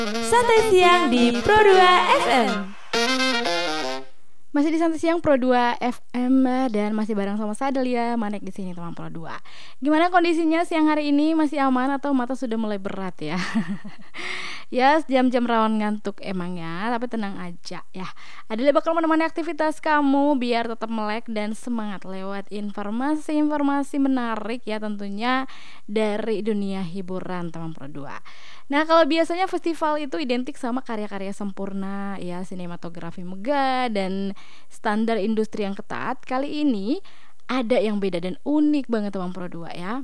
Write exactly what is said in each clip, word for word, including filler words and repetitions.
Santai siang di Pro dua F M. Masih di Santai Siang Pro dua F M dan masih bareng sama saya Delia Manek di sini teman Pro dua. Gimana kondisinya siang hari ini, masih aman atau mata sudah mulai berat ya? Ya, jam-jam rawan ngantuk emang ya, tapi tenang aja ya. Adele bakal menemani aktivitas kamu biar tetap melek dan semangat lewat informasi-informasi menarik ya, tentunya dari dunia hiburan teman Pro dua. Nah, kalau biasanya festival itu identik sama karya-karya sempurna ya, sinematografi megah dan standar industri yang ketat, kali ini ada yang beda dan unik banget teman Pro dua ya.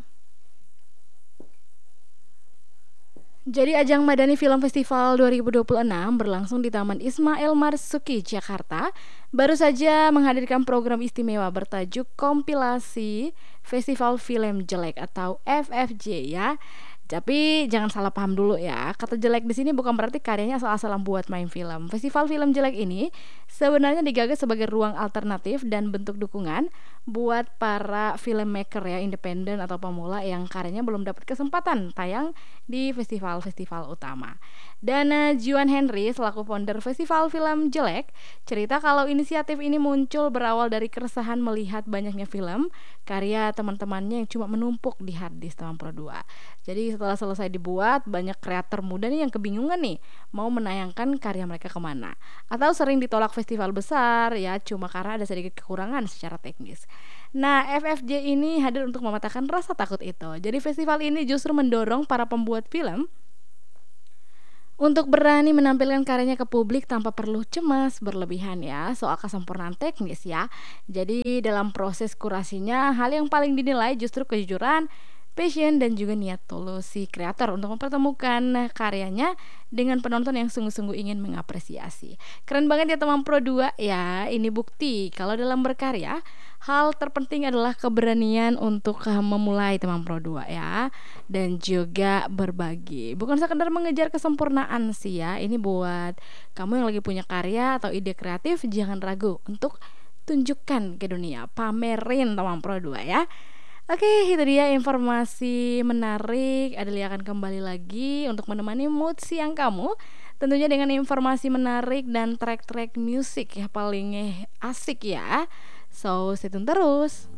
Jadi ajang Madani Film Festival dua ribu dua puluh enam berlangsung di Taman Ismail Marzuki, Jakarta. Baru saja menghadirkan program istimewa bertajuk Kompilasi Festival Film Jelek atau F F J ya. Tapi jangan salah paham dulu ya. Kata jelek di sini bukan berarti karyanya asal-asalan buat main film. Festival film jelek ini sebenarnya digagas sebagai ruang alternatif dan bentuk dukungan buat para filmmaker ya, independen atau pemula yang karyanya belum dapat kesempatan tayang di festival-festival utama. Dan uh, Juan Henry selaku founder Festival Film Jelek cerita kalau inisiatif ini muncul berawal dari keresahan melihat banyaknya film karya teman-temannya yang cuma menumpuk di harddisk teman Pro dua. Jadi setelah selesai dibuat, banyak kreator muda nih yang kebingungan nih mau menayangkan karya mereka kemana, atau sering ditolak festival besar ya cuma karena ada sedikit kekurangan secara teknis. Nah, F F J ini hadir untuk mematahkan rasa takut itu. Jadi festival ini justru mendorong para pembuat film untuk berani menampilkan karyanya ke publik tanpa perlu cemas berlebihan ya soal kesempurnaan teknis ya. Jadi dalam proses kurasinya, hal yang paling dinilai justru kejujuran, passion dan juga niat tulus si kreator untuk mempertemukan karyanya dengan penonton yang sungguh-sungguh ingin mengapresiasi. Keren banget ya teman Pro dua ya. Ini bukti kalau dalam berkarya hal terpenting adalah keberanian untuk memulai teman Pro dua ya, dan juga berbagi. Bukan sekedar mengejar kesempurnaan sih ya. Ini buat kamu yang lagi punya karya atau ide kreatif, jangan ragu untuk tunjukkan ke dunia, pamerin teman Pro dua ya. Oke, itu dia informasi menarik. Adelia akan kembali lagi untuk menemani mood siang kamu, tentunya dengan informasi menarik dan track-track musik ya paling asik ya. So, stay tune terus.